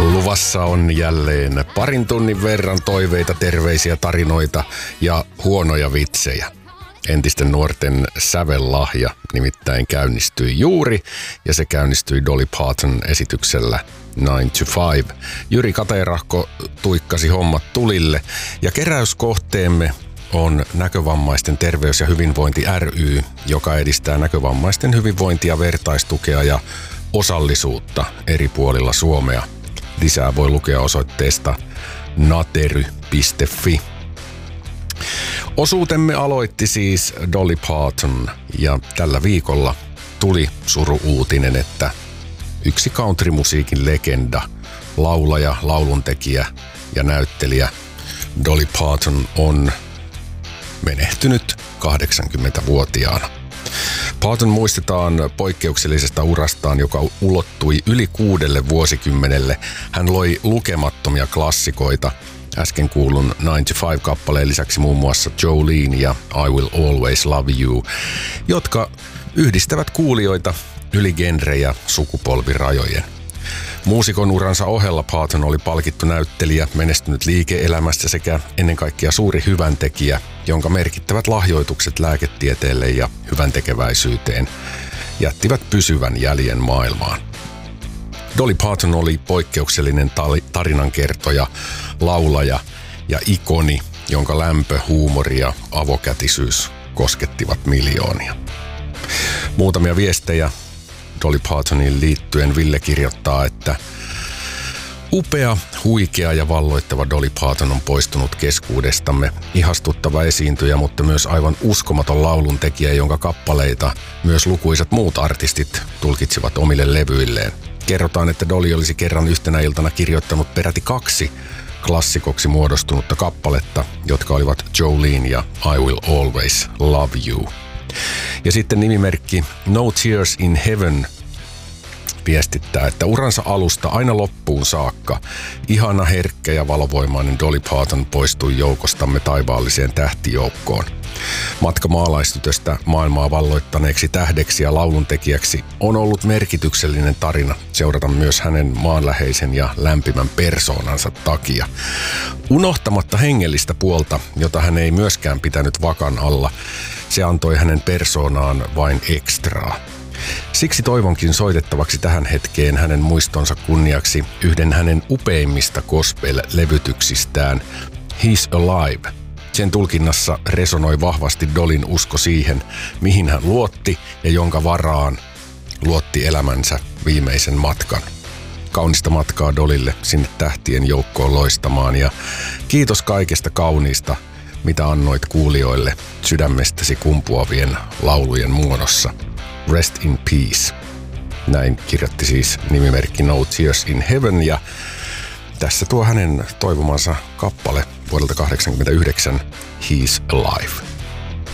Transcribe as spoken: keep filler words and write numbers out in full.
Luvassa on jälleen parin tunnin verran toiveita, terveisiä, tarinoita ja huonoja vitsejä. Entisten nuorten sävellahja nimittäin käynnistyi juuri, ja se käynnistyi Dolly Parton esityksellä nine to five. Jyri Kateerahko tuikkasi hommat tulille, ja keräyskohteemme on Näkövammaisten terveys- ja hyvinvointi ry, joka edistää näkövammaisten hyvinvointia, vertaistukea ja osallisuutta eri puolilla Suomea. Lisää voi lukea osoitteesta natery piste fi. Osuutemme aloitti siis Dolly Parton, ja tällä viikolla tuli suru-uutinen, että yksi countrymusiikin legenda, laulaja, lauluntekijä ja näyttelijä Dolly Parton on menehtynyt kahdeksankymmentävuotiaana. Parton muistetaan poikkeuksellisesta urastaan, joka ulottui yli kuudelle vuosikymmenelle. Hän loi lukemattomia klassikoita. Äsken kuulun nine to five -kappaleen lisäksi muun muassa Jolene ja I Will Always Love You, jotka yhdistävät kuulijoita yli genre- ja sukupolvirajojen. Muusikon uransa ohella Parton oli palkittu näyttelijä, menestynyt liike-elämässä sekä ennen kaikkea suuri hyväntekijä, jonka merkittävät lahjoitukset lääketieteelle ja hyväntekeväisyyteen jättivät pysyvän jäljen maailmaan. Dolly Parton oli poikkeuksellinen tarinankertoja, laulaja ja ikoni, jonka lämpö, huumori ja avokätisyys koskettivat miljoonia. Muutamia viestejä Dolly Partoniin liittyen. Ville kirjoittaa, että upea, huikea ja valloittava Dolly Parton on poistunut keskuudestamme. Ihastuttava esiintyjä, mutta myös aivan uskomaton lauluntekijä, jonka kappaleita myös lukuisat muut artistit tulkitsivat omille levyilleen. Kerrotaan, että Dolly olisi kerran yhtenä iltana kirjoittanut peräti kaksi klassikoksi muodostunutta kappaletta, jotka olivat Jolene ja I Will Always Love You. Ja sitten nimimerkki No Tears in Heaven viestittää, että uransa alusta aina loppuun saakka ihana, herkkä ja valovoimainen Dolly Parton poistui joukostamme taivaalliseen tähtijoukkoon. Matka maalaistytöstä maailmaa valloittaneeksi tähdeksi ja lauluntekijäksi on ollut merkityksellinen tarina seurata myös hänen maanläheisen ja lämpimän persoonansa takia. Unohtamatta hengellistä puolta, jota hän ei myöskään pitänyt vakan alla, se antoi hänen persoonaan vain ekstraa. Siksi toivonkin soitettavaksi tähän hetkeen hänen muistonsa kunniaksi yhden hänen upeimmista gospel-levytyksistään, He's Alive. Sen tulkinnassa resonoi vahvasti Dollyn usko siihen, mihin hän luotti ja jonka varaan luotti elämänsä viimeisen matkan. Kaunista matkaa Dollylle sinne tähtien joukkoon loistamaan, ja kiitos kaikesta kauniista, mitä annoit kuulijoille sydämestäsi kumpuavien laulujen muodossa. Rest in peace. Näin kirjoitti siis nimimerkki No Tears in Heaven, ja tässä tuo hänen toivomansa kappale vuodelta kahdeksankymmentäyhdeksän, He's Alive.